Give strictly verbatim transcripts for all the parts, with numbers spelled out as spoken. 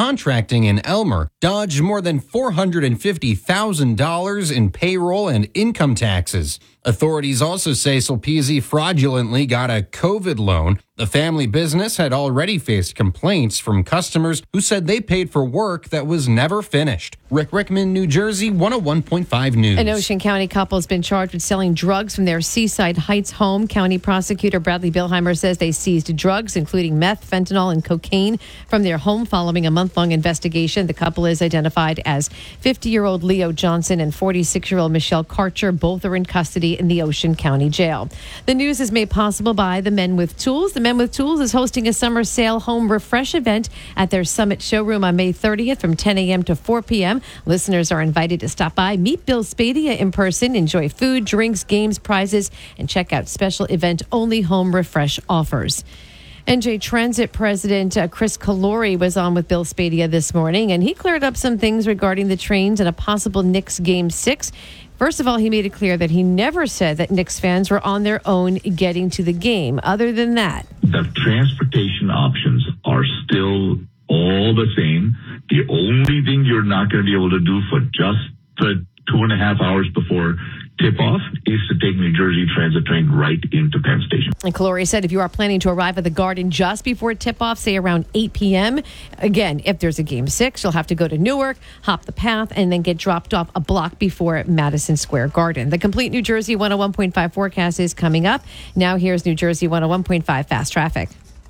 Contracting in Elmer dodged more than four hundred fifty thousand dollars in payroll and income taxes. Authorities also say Sulpizi fraudulently got a COVID loan. The family business had already faced complaints from customers who said they paid for work that was never finished. Rick Rickman, New Jersey, one oh one point five News. An Ocean County couple has been charged with selling drugs from their Seaside Heights home. County prosecutor Bradley Billheimer says they seized drugs, including meth, fentanyl, and cocaine, from their home following a month-long investigation. The couple is identified as fifty-year-old Leo Johnson and forty-six-year-old Michelle Karcher. Both are in custody in the Ocean County Jail. The news is made possible by the Men with Tools. The Men with Tools is hosting a summer sale home refresh event at their Summit showroom on May thirtieth from ten a.m. to four p.m. Listeners are invited to stop by, meet Bill Spadia in person, enjoy food, drinks, games, prizes, and check out special event-only home refresh offers. N J Transit President uh, Chris Calori was on with Bill Spadia this morning, and he cleared up some things regarding the trains and a possible Knicks Game six. First of all, he made it clear that he never said that Knicks fans were on their own getting to the game. Other than that, the transportation options are still all the same. The only thing you're not going to be able to do for just the two and a half hours before tip-off is to take New Jersey Transit train right into Penn Station. And Calori said if you are planning to arrive at the Garden just before tip-off, say around eight p.m., again, if there's a Game six, you'll have to go to Newark, hop the path, and then get dropped off a block before Madison Square Garden. The complete New Jersey one oh one point five forecast is coming up. Now here's New Jersey one oh one point five Fast Traffic.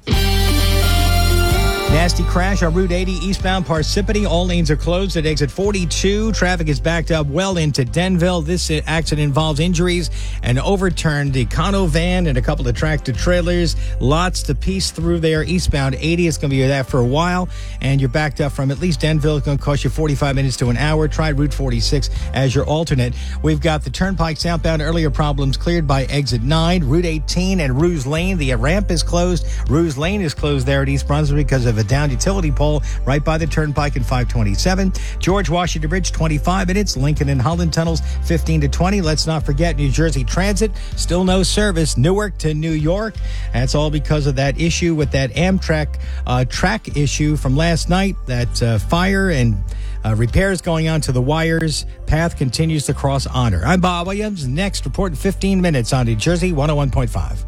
Nasty crash on Route eighty eastbound Parsippany. All lanes are closed at exit forty-two. Traffic is backed up well into Denville. This accident involves injuries, an overturned Econo van and a couple of tractor trailers. Lots to piece through there. Eastbound eighty, it's going to be that for a while. And you're backed up from at least Denville. It's going to cost you forty-five minutes to an hour. Try Route forty-six as your alternate. We've got the Turnpike southbound earlier problems cleared by exit nine. Route eighteen and Ruse Lane. The ramp is closed. Ruse Lane is closed there at East Brunswick because of a down utility pole right by the Turnpike in five twenty-seven. George Washington Bridge, twenty-five minutes. Lincoln and Holland tunnels, fifteen to twenty. Let's not forget New Jersey Transit, still no service, Newark to New York. That's all because of that issue with that Amtrak uh, track issue from last night, that uh, fire and uh, repairs going on to the wires. Path continues to cross Honor. I'm Bob Williams. Next report in fifteen minutes on New Jersey one oh one point five.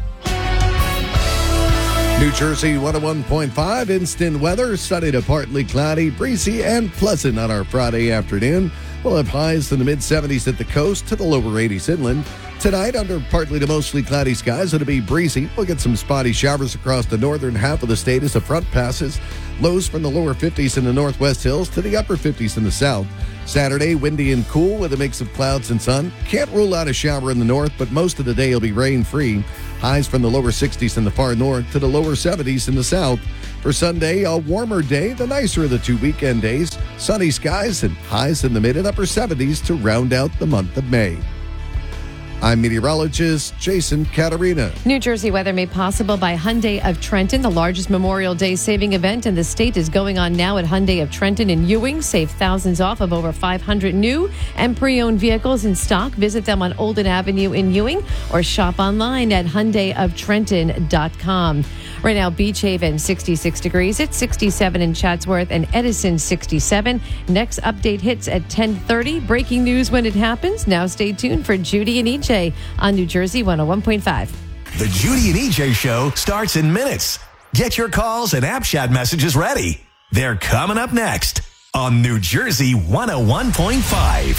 New Jersey one oh one point five, instant weather, sunny to partly cloudy, breezy and pleasant on our Friday afternoon. We'll have highs in the mid-seventies at the coast to the lower eighties inland. Tonight, under partly to mostly cloudy skies, it'll be breezy. We'll get some spotty showers across the northern half of the state as the front passes. Lows from the lower fifties in the northwest hills to the upper fifties in the south. Saturday, windy and cool with a mix of clouds and sun. Can't rule out a shower in the north, but most of the day will be rain-free. Highs from the lower sixties in the far north to the lower seventies in the south. For Sunday, a warmer day, the nicer of the two weekend days. Sunny skies and highs in the mid and upper seventies to round out the month of May. I'm meteorologist Jason Caterina. New Jersey weather made possible by Hyundai of Trenton. The largest Memorial Day saving event in the state is going on now at Hyundai of Trenton in Ewing. Save thousands off of over five hundred new and pre-owned vehicles in stock. Visit them on Olden Avenue in Ewing or shop online at hyundai of trenton dot com. Right now, Beach Haven, sixty-six degrees. It's sixty-seven in Chatsworth and Edison, sixty-seven. Next update hits at ten thirty. Breaking news when it happens. Now stay tuned for Judy and E J on New Jersey one oh one point five. The Judy and E J Show starts in minutes. Get your calls and app chat messages ready. They're coming up next on New Jersey one oh one point five.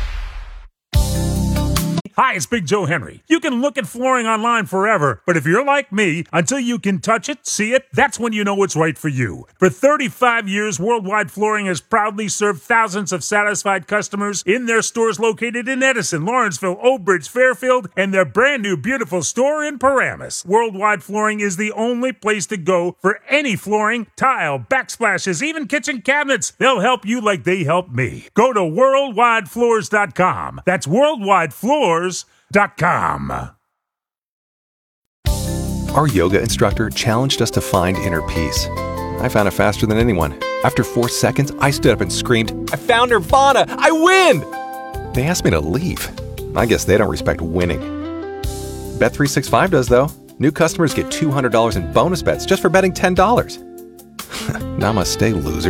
Hi, it's Big Joe Henry. You can look at flooring online forever, but if you're like me, until you can touch it, see it, that's when you know it's right for you. For thirty-five years, Worldwide Flooring has proudly served thousands of satisfied customers in their stores located in Edison, Lawrenceville, Oak Bridge, Fairfield, and their brand new beautiful store in Paramus. Worldwide Flooring is the only place to go for any flooring, tile, backsplashes, even kitchen cabinets. They'll help you like they helped me. Go to worldwide floors dot com. That's worldwide floors dot com. Our yoga instructor challenged us to find inner peace. I found it faster than anyone. After four seconds, I stood up and screamed, "I found Nirvana! I win!" They asked me to leave. I guess they don't respect winning. Bet three sixty-five does, though. New customers get two hundred dollars in bonus bets just for betting ten dollars. Namaste, loser.